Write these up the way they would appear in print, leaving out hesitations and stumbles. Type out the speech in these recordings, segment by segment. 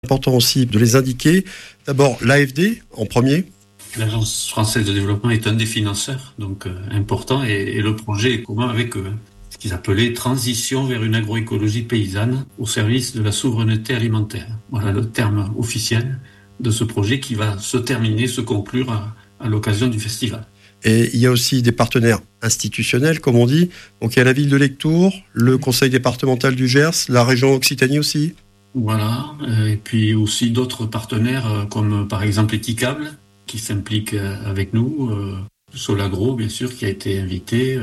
Important aussi de les indiquer. D'abord, l'AFD en premier. L'Agence française de développement est un des financeurs, donc important, et le projet est commun avec eux. Ce qu'ils appelaient transition vers une agroécologie paysanne au service de la souveraineté alimentaire. Voilà le terme officiel de ce projet qui va se conclure à l'occasion du festival. Et il y a aussi des partenaires institutionnels, comme on dit. Donc il y a la ville de Lectoure, le conseil départemental du Gers, la région Occitanie aussi. Voilà, et puis aussi d'autres partenaires comme par exemple Eticable qui s'implique avec nous, Solagro bien sûr qui a été invité,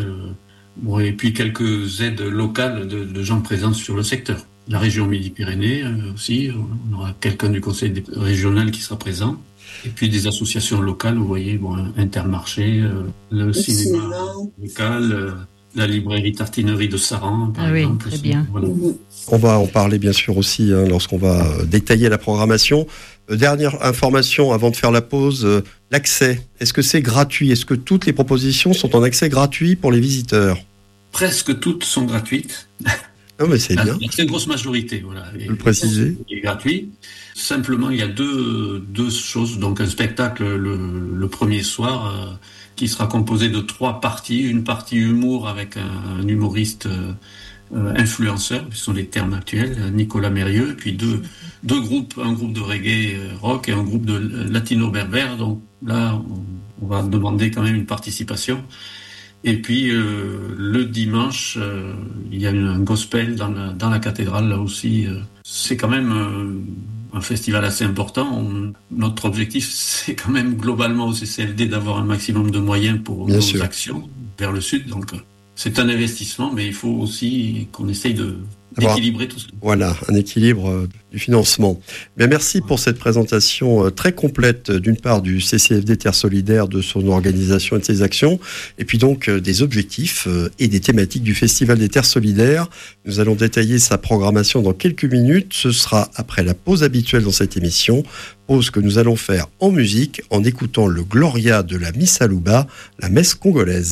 et puis quelques aides locales de gens présents sur le secteur. La région Midi-Pyrénées aussi, on aura quelqu'un du conseil régional qui sera présent. Et puis des associations locales, vous voyez, Intermarché, le cinéma local, la librairie Tartinerie de Saran, par exemple. Oui, très bien. Voilà. On va en parler bien sûr aussi lorsqu'on va détailler la programmation. Dernière information avant de faire la pause, l'accès. Est-ce que c'est gratuit ? Est-ce que toutes les propositions sont en accès gratuit pour les visiteurs ? Presque toutes sont gratuites. Non, mais c'est bien. La très grosse majorité, voilà. Le préciser. Est gratuit. Simplement, il y a deux choses. Donc, un spectacle le premier soir qui sera composé de 3 parties. Une partie humour avec un humoriste influenceur, ce sont les termes actuels, Nicolas Mérieux, puis deux groupes, un groupe de reggae rock et un groupe de latino-berbère. Donc là, on va demander quand même une participation. Et puis le dimanche, il y a un gospel dans la cathédrale, là aussi. C'est quand même un festival assez important. Notre objectif, c'est quand même globalement au CCFD d'avoir un maximum de moyens pour nos actions vers le sud. Donc c'est un investissement, mais il faut aussi qu'on essaye d'équilibrer tout ça. Voilà, un équilibre du financement. Bien, merci pour cette présentation très complète, d'une part du CCFD Terre Solidaire, de son organisation et de ses actions, et puis donc des objectifs et des thématiques du Festival des Terres Solidaires. Nous allons détailler sa programmation dans quelques minutes. Ce sera après la pause habituelle dans cette émission, pause que nous allons faire en musique en écoutant le Gloria de la Missa Louba, la messe congolaise.